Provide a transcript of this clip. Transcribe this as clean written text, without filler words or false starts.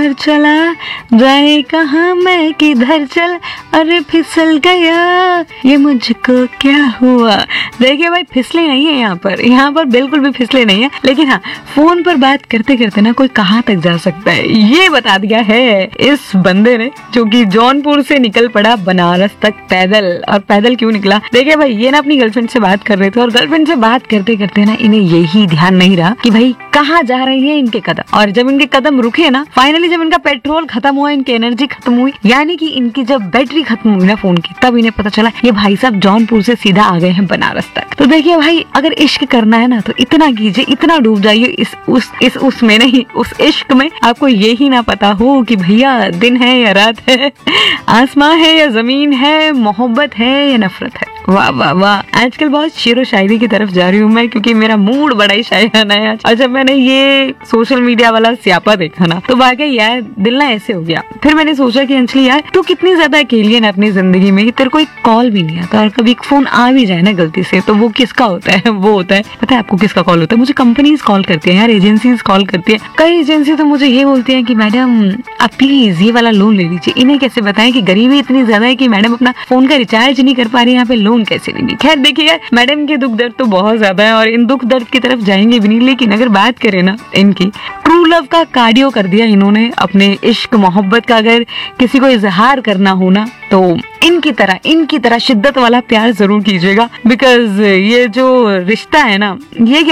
बार चला, जाने कहाँ मैं किधर चल, अरे फिसल गया ये मुझको क्या हुआ। देखिए भाई फिसले नहीं है यहाँ पर बिल्कुल भी फिसले नहीं है, लेकिन हाँ फोन पर बात करते करते ना कोई कहाँ तक जा सकता है ये बता दिया है इस बंदे ने, जो कि जौनपुर से निकल पड़ा बनारस तक पैदल। और पैदल क्यों निकला, देखिए भाई ये ना अपनी गर्लफ्रेंड से बात कर रहे थे और गर्लफ्रेंड से बात करते करते ना इन्हें यही ध्यान नहीं रहा कि भाई कहाँ जा रही है इनके कदम। और जब इनके कदम रुके ना, फाइनली जब इनका पेट्रोल खत्म हुआ, इनकी एनर्जी खत्म हुई, यानी कि इनकी जब बैटरी खत्म हुई ना फोन की, तब इन्हें पता चला ये भाई साहब जौनपुर से सीधा आ गए हैं बनारस तक। तो देखिए भाई अगर इश्क करना है ना तो इतना कीजिए, इतना डूब जाइए उसमें नहीं, उस इश्क में आपको यही ना पता हो कि भैया दिन है या रात है, आसमां है या जमीन है, मोहब्बत है या नफरत है। वाह वाह वाह, आजकल बहुत शेरो शायरी की तरफ जा रही हूँ मैं, क्योंकि मेरा मूड बड़ा ही शायराना है आज। और जब मैंने ये सोशल मीडिया वाला स्यापा देखा ना, तो वाकई यार दिल ना ऐसे हो गया। फिर मैंने सोचा कि अंजलि यार तू कितनी ज्यादा अकेली है ना अपनी जिंदगी में, तेरे को एक कॉल भी नहीं आता, और कभी फोन आ भी जाए ना गलती से तो वो किसका होता है, वो होता है, पता है आपको किसका कॉल होता है? मुझे कंपनीज कॉल करती है यार, एजेंसीज कॉल करती है। कई एजेंसी तो मुझे ये बोलती है कि मैडम आप प्लीज ये वाला लोन ले लीजिए। इन्हें कैसे बताएं कि गरीबी इतनी ज्यादा है कि मैडम अपना फोन का रिचार्ज नहीं कर पा रही, यहाँ पे लोन कैसे लेंगे। खैर देखिए यार मैडम के दुख दर्द तो बहुत ज्यादा है और इन दुख दर्द की तरफ जाएंगे भी नहीं, लेकिन अगर बात करें ना इनकी ट्रू लव का कार्डियो कर दिया इन्होंने अपने इश्क मोहब्बत का। अगर किसी को इजहार करना हो ना तो इनकी तरह शिद्दत वाला प्यार जरूर कीजिएगा, बिकॉज ये जो रिश्ता है ना ये